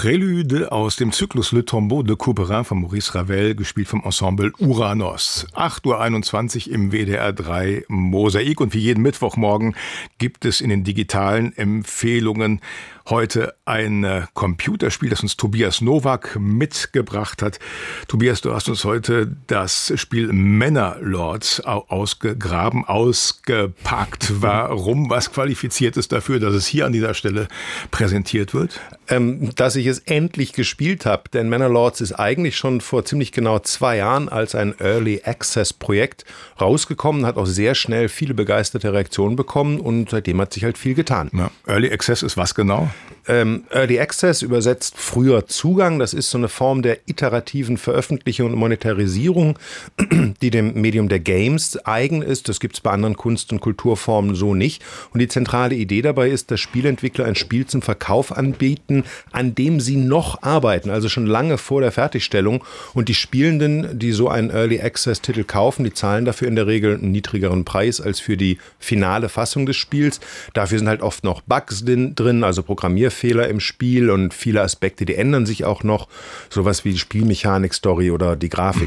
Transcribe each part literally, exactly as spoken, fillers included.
Prälude aus dem Zyklus Le Tombeau de Couperin von Maurice Ravel, gespielt vom Ensemble Uranos. acht Uhr einundzwanzig im W D R drei Mosaik. Und wie jeden Mittwochmorgen gibt es in den digitalen Empfehlungen heute ein Computerspiel, das uns Tobias Nowak mitgebracht hat. Tobias, du hast uns heute das Spiel Manor-Lords ausgegraben, ausgepackt. Warum? Was qualifiziert es dafür, dass es hier an dieser Stelle präsentiert wird? Ähm, dass ich es endlich gespielt habe, denn Manor-Lords ist eigentlich schon vor ziemlich genau zwei Jahren als ein Early Access Projekt rausgekommen, hat auch sehr schnell viele begeisterte Reaktionen bekommen und seitdem hat sich halt viel getan. Ja, Early Access ist was genau? Ähm, Early Access übersetzt früher Zugang. Das ist so eine Form der iterativen Veröffentlichung und Monetarisierung, die dem Medium der Games eigen ist. Das gibt es bei anderen Kunst- und Kulturformen so nicht. Und die zentrale Idee dabei ist, dass Spieleentwickler ein Spiel zum Verkauf anbieten, an dem sie noch arbeiten, also schon lange vor der Fertigstellung. Und die Spielenden, die so einen Early Access-Titel kaufen, die zahlen dafür in der Regel einen niedrigeren Preis als für die finale Fassung des Spiels. Dafür sind halt oft noch Bugs drin, also Programmierfehler im Spiel und viele Aspekte, die ändern sich auch noch. Sowas wie die Spielmechanik, Story oder die Grafik.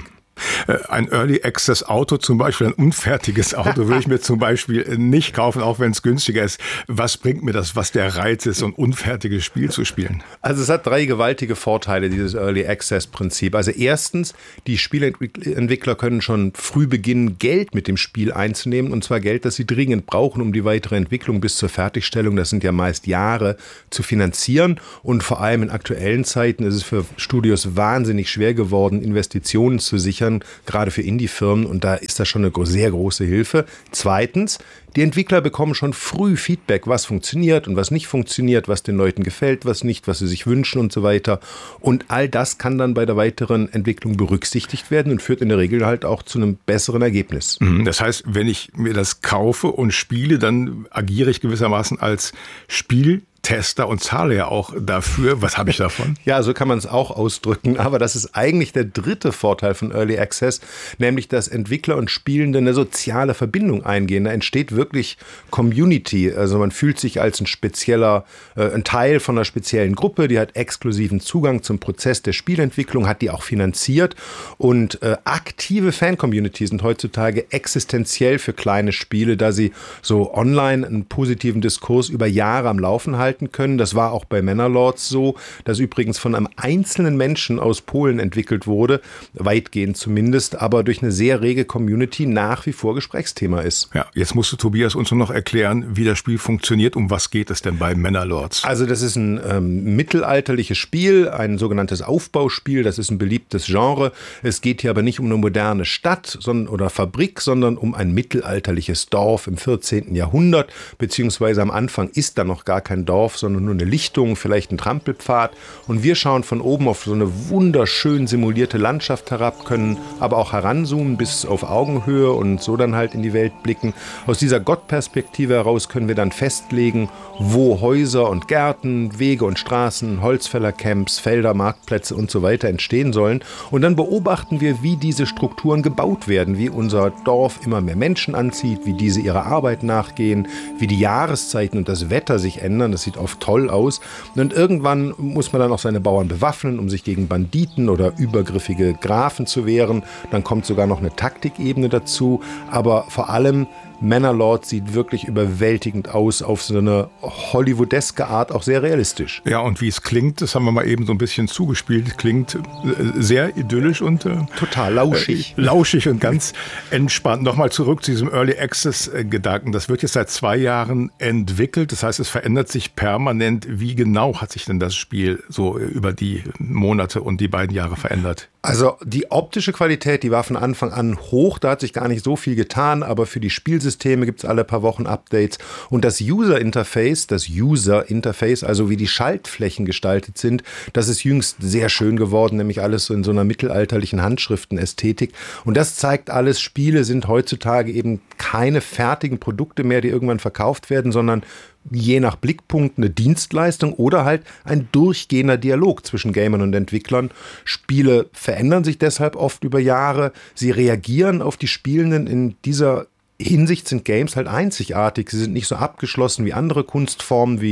Ein Early Access Auto zum Beispiel, ein unfertiges Auto, würde ich mir zum Beispiel nicht kaufen, auch wenn es günstiger ist. Was bringt mir das, was der Reiz ist, so ein unfertiges Spiel zu spielen? Also es hat drei gewaltige Vorteile, dieses Early Access Prinzip. Also erstens, die Spieleentwickler können schon früh beginnen, Geld mit dem Spiel einzunehmen, und zwar Geld, das sie dringend brauchen, um die weitere Entwicklung bis zur Fertigstellung, das sind ja meist Jahre, zu finanzieren. Und vor allem in aktuellen Zeiten ist es für Studios wahnsinnig schwer geworden, Investitionen zu sichern, gerade für Indie-Firmen, und da ist das schon eine sehr große Hilfe. Zweitens, die Entwickler bekommen schon früh Feedback, was funktioniert und was nicht funktioniert, was den Leuten gefällt, was nicht, was sie sich wünschen und so weiter. Und all das kann dann bei der weiteren Entwicklung berücksichtigt werden und führt in der Regel halt auch zu einem besseren Ergebnis. Das heißt, wenn ich mir das kaufe und spiele, dann agiere ich gewissermaßen als Spiel Tester und zahle ja auch dafür. Was habe ich davon? Ja, so kann man es auch ausdrücken. Aber das ist eigentlich der dritte Vorteil von Early Access, nämlich, dass Entwickler und Spielende eine soziale Verbindung eingehen. Da entsteht wirklich Community. Also man fühlt sich als ein spezieller, äh, ein Teil von einer speziellen Gruppe, die hat exklusiven Zugang zum Prozess der Spielentwicklung, hat die auch finanziert. Und äh, aktive Fan-Community sind heutzutage existenziell für kleine Spiele, da sie so online einen positiven Diskurs über Jahre am Laufen halten können. Das war auch bei Manor-Lords so, das übrigens von einem einzelnen Menschen aus Polen entwickelt wurde, weitgehend zumindest, aber durch eine sehr rege Community nach wie vor Gesprächsthema ist. Ja, jetzt musst du, Tobias, uns nur noch erklären, wie das Spiel funktioniert. Um was geht es denn bei Manor-Lords? Also das ist ein ähm, mittelalterliches Spiel, ein sogenanntes Aufbauspiel, das ist ein beliebtes Genre. Es geht hier aber nicht um eine moderne Stadt sondern, oder Fabrik, sondern um ein mittelalterliches Dorf im vierzehnten Jahrhundert, beziehungsweise am Anfang ist da noch gar kein Dorf, sondern nur eine Lichtung, vielleicht ein Trampelpfad. Und wir schauen von oben auf so eine wunderschön simulierte Landschaft herab, können aber auch heranzoomen bis auf Augenhöhe und so dann halt in die Welt blicken. Aus dieser Gottperspektive heraus können wir dann festlegen, wo Häuser und Gärten, Wege und Straßen, Holzfällercamps, Felder, Marktplätze und so weiter entstehen sollen. Und dann beobachten wir, wie diese Strukturen gebaut werden, wie unser Dorf immer mehr Menschen anzieht, wie diese ihrer Arbeit nachgehen, wie die Jahreszeiten und das Wetter sich ändern. Das sieht oft toll aus. Und irgendwann muss man dann auch seine Bauern bewaffnen, um sich gegen Banditen oder übergriffige Grafen zu wehren. Dann kommt sogar noch eine Taktikebene dazu. Aber vor allem Manor-Lords sieht wirklich überwältigend aus, auf so eine hollywoodeske Art, auch sehr realistisch. Ja, und wie es klingt, das haben wir mal eben so ein bisschen zugespielt, klingt sehr idyllisch und äh, total lauschig. Äh, lauschig und ganz entspannt. Nochmal zurück zu diesem Early Access-Gedanken. Das wird jetzt seit zwei Jahren entwickelt. Das heißt, es verändert sich permanent. Wie genau hat sich denn das Spiel so über die Monate und die beiden Jahre verändert? Also die optische Qualität, die war von Anfang an hoch. Da hat sich gar nicht so viel getan, aber für die Spielsysteme gibt es alle paar Wochen Updates. Und das User-Interface, das User-Interface, also wie die Schaltflächen gestaltet sind, das ist jüngst sehr schön geworden, nämlich alles so in so einer mittelalterlichen Handschriftenästhetik. Und das zeigt alles, Spiele sind heutzutage eben keine fertigen Produkte mehr, die irgendwann verkauft werden, sondern je nach Blickpunkt eine Dienstleistung oder halt ein durchgehender Dialog zwischen Gamern und Entwicklern. Spiele verändern sich deshalb oft über Jahre. Sie reagieren auf die Spielenden. In dieser Hinsicht sind Games halt einzigartig. Sie sind nicht so abgeschlossen wie andere Kunstformen wie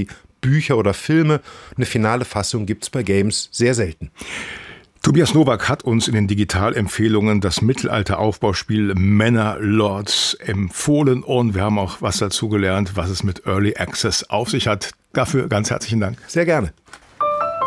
Bücher oder Filme. Eine finale Fassung gibt es bei Games sehr selten. Tobias Nowak hat uns in den Digitalempfehlungen das Mittelalter-Aufbauspiel Manor Lords empfohlen und wir haben auch was dazu gelernt, was es mit Early Access auf sich hat. Dafür ganz herzlichen Dank. Sehr gerne.